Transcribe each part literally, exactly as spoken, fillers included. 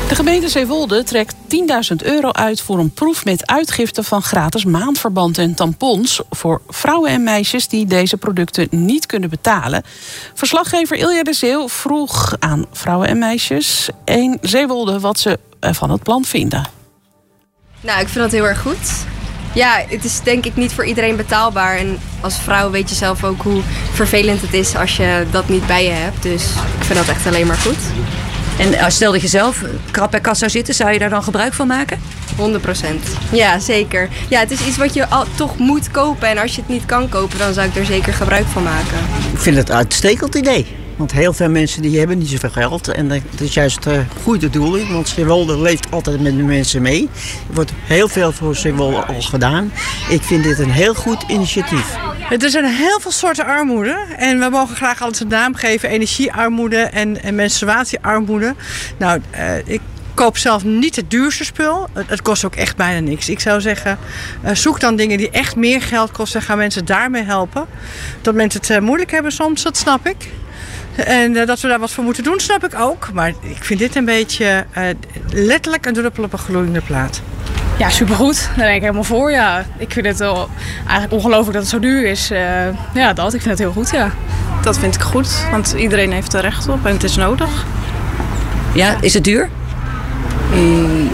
De gemeente Zeewolde trekt tienduizend euro uit voor een proef met uitgifte van gratis maandverband en tampons voor vrouwen en meisjes die deze producten niet kunnen betalen. Verslaggever Ilja de Zeeuw vroeg aan vrouwen en meisjes in Zeewolde wat ze van het plan vinden. Nou, ik vind dat heel erg goed. Ja, het is denk ik niet voor iedereen betaalbaar. En als vrouw weet je zelf ook hoe vervelend het is als je dat niet bij je hebt. Dus ik vind dat echt alleen maar goed. En stel dat je zelf krap bij kas zou zitten, zou je daar dan gebruik van maken? honderd procent. Ja, zeker. Ja, het is iets wat je al, toch moet kopen. En als je het niet kan kopen, dan zou ik er zeker gebruik van maken. Ik vind het een uitstekend idee. Want heel veel mensen die hebben niet zoveel geld. En dat is juist een goede bedoeling. Want Zeewolde leeft altijd met de mensen mee. Er wordt heel veel voor Zeewolde al gedaan. Ik vind dit een heel goed initiatief. Er zijn heel veel soorten armoede. En we mogen graag altijd een naam geven. Energiearmoede en, en menstruatiearmoede. Nou, uh, ik koop zelf niet het duurste spul. Het, het kost ook echt bijna niks. Ik zou zeggen, uh, zoek dan dingen die echt meer geld kosten. En ga mensen daarmee helpen. Dat mensen het uh, moeilijk hebben soms, dat snap ik. En uh, dat we daar wat voor moeten doen, snap ik ook. Maar ik vind dit een beetje uh, letterlijk een druppel op een gloeiende plaat. Ja, supergoed. Daar ben ik helemaal voor. Ja. Ik vind het wel eigenlijk ongelooflijk dat het zo duur is. Uh, ja, dat. Ik vind het heel goed, ja. Dat vind ik goed, want iedereen heeft er recht op en het is nodig. Ja, is het duur? Mm,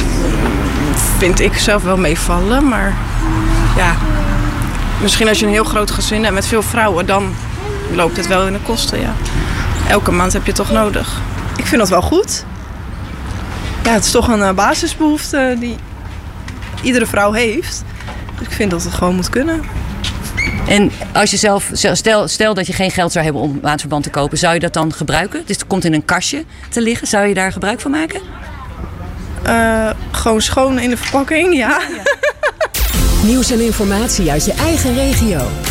vind ik zelf wel meevallen, maar ja. Misschien als je een heel groot gezin hebt met veel vrouwen, dan loopt het wel in de kosten, ja. Elke maand heb je het toch nodig. Ik vind dat wel goed. Ja, het is toch een uh, basisbehoefte die iedere vrouw heeft. Dus ik vind dat het gewoon moet kunnen. En als je zelf, stel, stel dat je geen geld zou hebben om maandverband te kopen, zou je dat dan gebruiken? Dus het komt in een kastje te liggen. Zou je daar gebruik van maken? Uh, gewoon schoon in de verpakking, ja. Nieuws en informatie uit je eigen regio.